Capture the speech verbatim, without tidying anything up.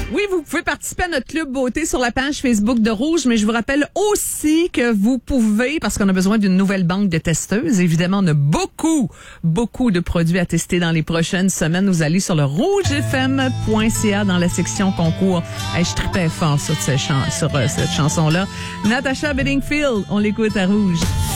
Oui, vous pouvez participer à notre club beauté sur la page Facebook de Rouge, mais je vous rappelle aussi que vous pouvez, parce qu'on a besoin d'une nouvelle banque de testeuses, évidemment, on a beaucoup, beaucoup de produits à tester dans les prochaines semaines. Vous allez sur le rouge f m point c a dans la section concours. Hey, je tripais fort sur, cette, chan- sur euh, cette chanson-là. Natasha Bedingfield, on l'écoute à Rouge.